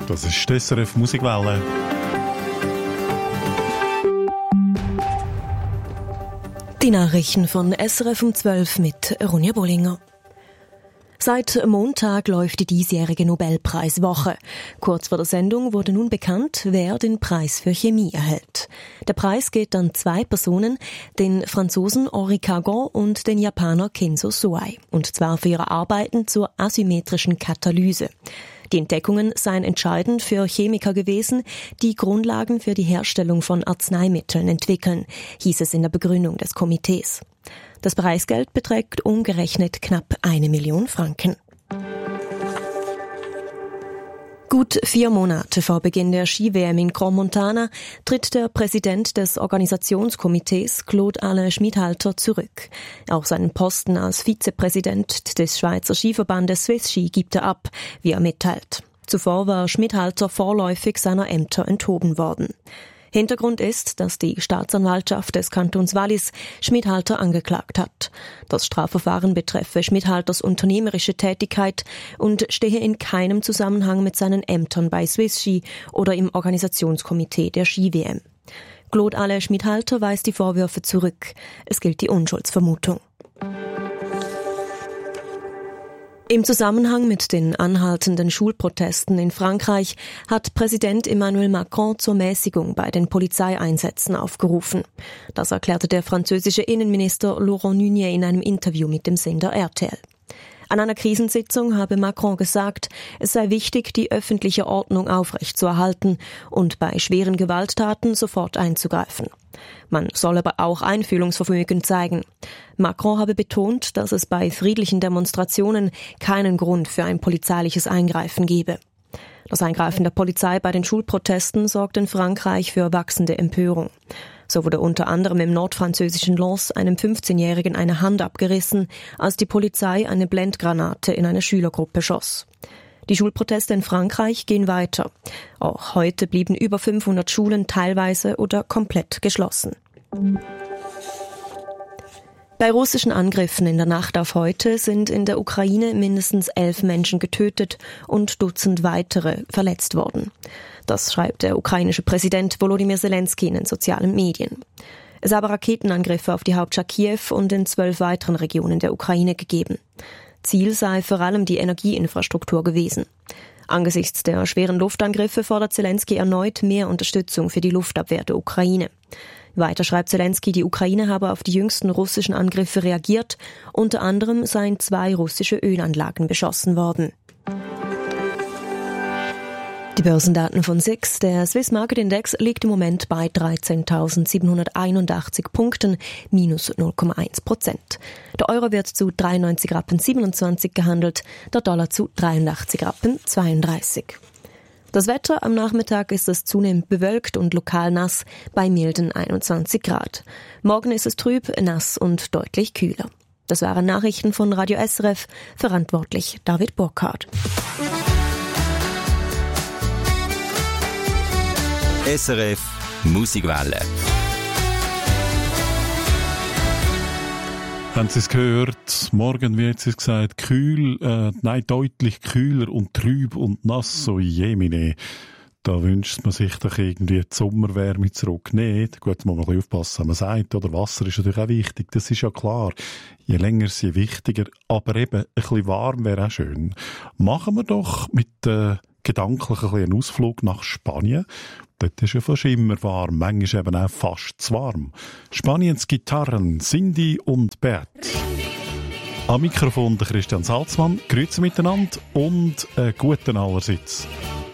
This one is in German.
Das ist die SRF Musikwelle. Die Nachrichten von SRF um 12 mit Ronja Bollinger. Seit Montag läuft die diesjährige Nobelpreiswoche. Kurz vor der Sendung wurde nun bekannt, wer den Preis für Chemie erhält. Der Preis geht an 2 Personen, den Franzosen Henri Cargon und den Japaner Kenzo Soai, und zwar für ihre Arbeiten zur asymmetrischen Katalyse. Die Entdeckungen seien entscheidend für Chemiker gewesen, die Grundlagen für die Herstellung von Arzneimitteln entwickeln, hieß es in der Begründung des Komitees. Das Preisgeld beträgt umgerechnet knapp 1 Million Franken. Gut 4 Monate vor Beginn der Ski-WM in Crans-Montana tritt der Präsident des Organisationskomitees, Claude-Alain Schmidhalter, zurück. Auch seinen Posten als Vizepräsident des Schweizer Skiverbandes Swiss Ski gibt er ab, wie er mitteilt. Zuvor war Schmidhalter vorläufig seiner Ämter enthoben worden. Hintergrund ist, dass die Staatsanwaltschaft des Kantons Wallis Schmidhalter angeklagt hat. Das Strafverfahren betreffe Schmidhalters unternehmerische Tätigkeit und stehe in keinem Zusammenhang mit seinen Ämtern bei Swiss Ski oder im Organisationskomitee der Ski-WM. Claude-Alain Schmidhalter weist die Vorwürfe zurück. Es gilt die Unschuldsvermutung. Im Zusammenhang mit den anhaltenden Schulprotesten in Frankreich hat Präsident Emmanuel Macron zur Mäßigung bei den Polizeieinsätzen aufgerufen. Das erklärte der französische Innenminister Laurent Nunez in einem Interview mit dem Sender RTL. An einer Krisensitzung habe Macron gesagt, es sei wichtig, die öffentliche Ordnung aufrechtzuerhalten und bei schweren Gewalttaten sofort einzugreifen. Man soll aber auch Einfühlungsvermögen zeigen. Macron habe betont, dass es bei friedlichen Demonstrationen keinen Grund für ein polizeiliches Eingreifen gebe. Das Eingreifen der Polizei bei den Schulprotesten sorgt in Frankreich für wachsende Empörung. So wurde unter anderem im nordfranzösischen Lens einem 15-Jährigen eine Hand abgerissen, als die Polizei eine Blendgranate in eine Schülergruppe schoss. Die Schulproteste in Frankreich gehen weiter. Auch heute blieben über 500 Schulen teilweise oder komplett geschlossen. Bei russischen Angriffen in der Nacht auf heute sind in der Ukraine mindestens 11 Menschen getötet und Dutzend weitere verletzt worden. Das schreibt der ukrainische Präsident Volodymyr Zelensky in den sozialen Medien. Es habe Raketenangriffe auf die Hauptstadt Kiew und in 12 weiteren Regionen der Ukraine gegeben. Ziel sei vor allem die Energieinfrastruktur gewesen. Angesichts der schweren Luftangriffe fordert Zelensky erneut mehr Unterstützung für die Luftabwehr der Ukraine. Weiter schreibt Zelensky, die Ukraine habe auf die jüngsten russischen Angriffe reagiert. Unter anderem seien 2 russische Ölanlagen beschossen worden. Die Börsendaten von SIX. Der Swiss Market Index liegt im Moment bei 13.781 Punkten, minus 0,1%. Der Euro wird zu 93,27 Rappen gehandelt, der Dollar zu 83,32 Rappen. Das Wetter: am Nachmittag ist es zunehmend bewölkt und lokal nass bei milden 21 Grad. Morgen ist es trüb, nass und deutlich kühler. Das waren Nachrichten von Radio SRF, verantwortlich David Burkhardt. SRF Musikwelle. Haben Sie es gehört? Morgen wird es gesagt, deutlich kühler und trüb und nass, so jemine. Da wünscht man sich doch irgendwie die Sommerwärme zurück. Nicht. Gut, muss man ein bisschen aufpassen, was man sagt. Oder Wasser ist natürlich auch wichtig, das ist ja klar. Je länger, je wichtiger. Aber eben, ein bisschen warm wäre auch schön. Machen wir doch mit gedanklich ein bisschen einen Ausflug nach Spanien. Dort ist ja fast immer warm, manchmal eben auch fast zu warm. Spaniens Gitarren, Cindy und Bert. Am Mikrofon der Christian Salzmann. Grüezi miteinander und guten allerseits.